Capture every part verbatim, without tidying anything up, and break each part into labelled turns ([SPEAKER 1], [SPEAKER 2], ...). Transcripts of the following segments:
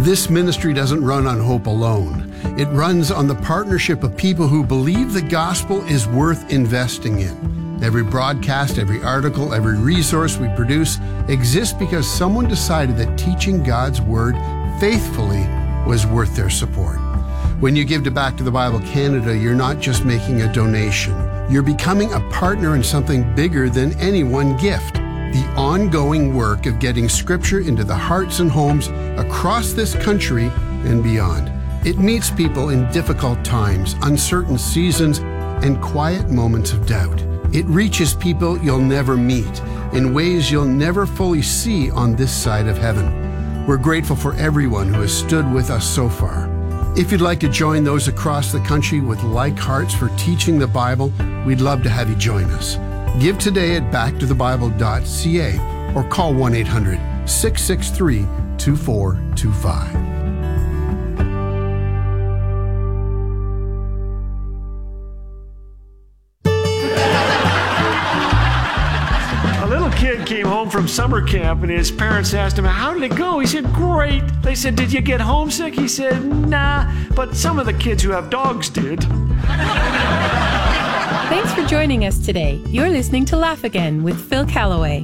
[SPEAKER 1] This ministry doesn't run on hope alone. It runs on the partnership of people who believe the gospel is worth investing in. Every broadcast, every article, every resource we produce exists because someone decided that teaching God's Word faithfully was worth their support. When you give to Back to the Bible Canada, you're not just making a donation. You're becoming a partner in something bigger than any one gift. The ongoing work of getting Scripture into the hearts and homes across this country and beyond. It meets people in difficult times, uncertain seasons, and quiet moments of doubt. It reaches people you'll never meet in ways you'll never fully see on this side of heaven. We're grateful for everyone who has stood with us so far. If you'd like to join those across the country with like hearts for teaching the Bible, we'd love to have you join us. Give today at back to the bible dot c a or call one eight hundred, six six three, two four two five.
[SPEAKER 2] A little kid came home from summer camp and his parents asked him, "How did it go?" He said, "Great." They said, "Did you get homesick?" He said, "Nah, but some of the kids who have dogs did."
[SPEAKER 3] Thanks for joining us today. You're listening to Laugh Again with Phil Callaway.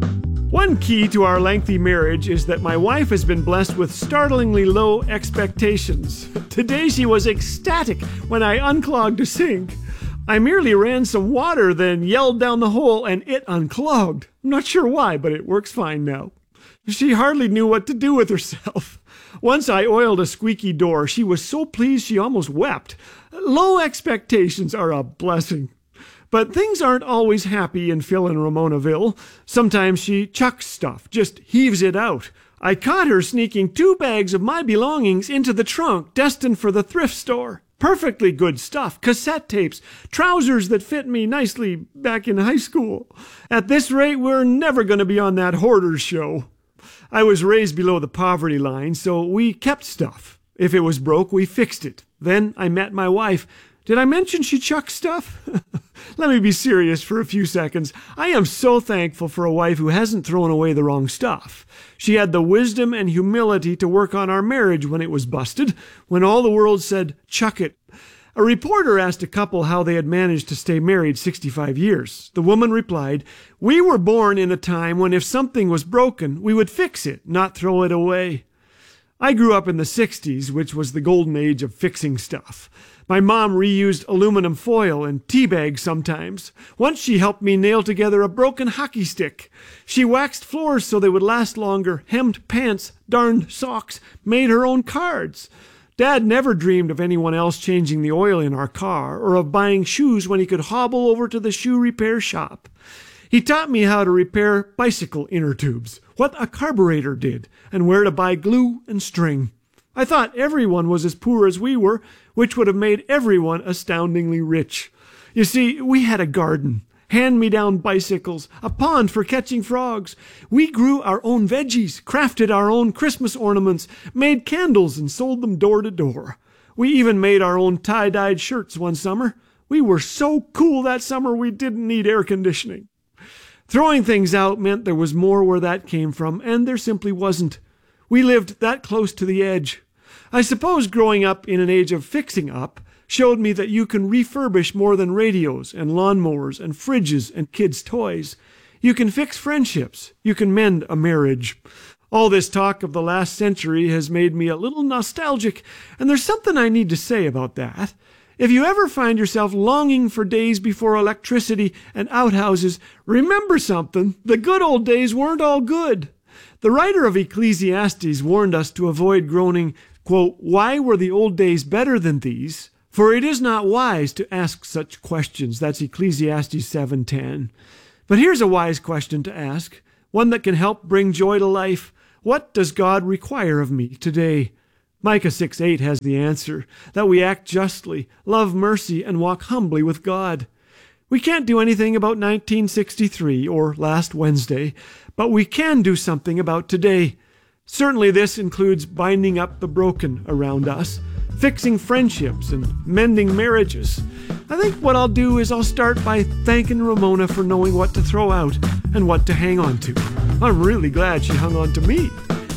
[SPEAKER 2] One key to our lengthy marriage is that my wife has been blessed with startlingly low expectations. Today she was ecstatic when I unclogged a sink. I merely ran some water, then yelled down the hole, and it unclogged. I'm not sure why, but it works fine now. She hardly knew what to do with herself. Once I oiled a squeaky door. She was so pleased she almost wept. Low expectations are a blessing. But things aren't always happy in Phil and Ramonaville. Sometimes she chucks stuff, just heaves it out. I caught her sneaking two bags of my belongings into the trunk destined for the thrift store. Perfectly good stuff, cassette tapes, trousers that fit me nicely back in high school. At this rate, we're never going to be on that hoarder's show. I was raised below the poverty line, so we kept stuff. If it was broke, we fixed it. Then I met my wife. Did I mention she chucks stuff? Let me be serious for a few seconds. I am so thankful for a wife who hasn't thrown away the wrong stuff. She had the wisdom and humility to work on our marriage when it was busted, when all the world said, "Chuck it." A reporter asked a couple how they had managed to stay married sixty-five years. The woman replied, "We were born in a time when if something was broken, we would fix it, not throw it away." I grew up in the sixties, which was the golden age of fixing stuff. My mom reused aluminum foil and tea bags sometimes. Once she helped me nail together a broken hockey stick. She waxed floors so they would last longer, hemmed pants, darned socks, made her own cards. Dad never dreamed of anyone else changing the oil in our car or of buying shoes when he could hobble over to the shoe repair shop. He taught me how to repair bicycle inner tubes, what a carburetor did, and where to buy glue and string. I thought everyone was as poor as we were, which would have made everyone astoundingly rich. You see, we had a garden, hand-me-down bicycles, a pond for catching frogs. We grew our own veggies, crafted our own Christmas ornaments, made candles and sold them door to door. We even made our own tie-dyed shirts one summer. We were so cool that summer we didn't need air conditioning. Throwing things out meant there was more where that came from, and there simply wasn't. We lived that close to the edge. I suppose growing up in an age of fixing up showed me that you can refurbish more than radios and lawnmowers and fridges and kids' toys. You can fix friendships. You can mend a marriage. All this talk of the last century has made me a little nostalgic, and there's something I need to say about that. If you ever find yourself longing for days before electricity and outhouses, remember something. The good old days weren't all good. The writer of Ecclesiastes warned us to avoid groaning, quote, "Why were the old days better than these? For it is not wise to ask such questions." That's Ecclesiastes seven ten. But here's a wise question to ask, one that can help bring joy to life. What does God require of me today? Micah six eight has the answer, that we act justly, love mercy, and walk humbly with God. We can't do anything about nineteen sixty-three or last Wednesday, but we can do something about today. Certainly this includes binding up the broken around us, fixing friendships, and mending marriages. I think what I'll do is I'll start by thanking Ramona for knowing what to throw out and what to hang on to. I'm really glad she hung on to me.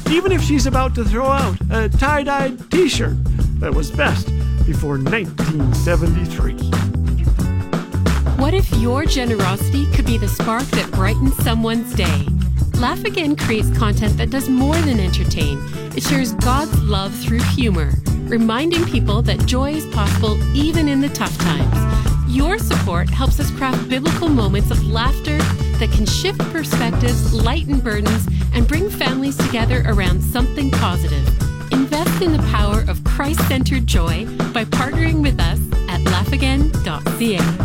[SPEAKER 2] even if she's about to throw out a tie-dyed t-shirt that was best before nineteen seventy-three.
[SPEAKER 4] What if your generosity could be the spark that brightens someone's day? Laugh Again creates content that does more than entertain. It shares God's love through humor, reminding people that joy is possible even in the tough times. Your support helps us craft biblical moments of laughter that can shift perspectives, lighten burdens, and bring families together around something positive. Invest in the power of Christ-centered joy by partnering with us at laugh again dot c a.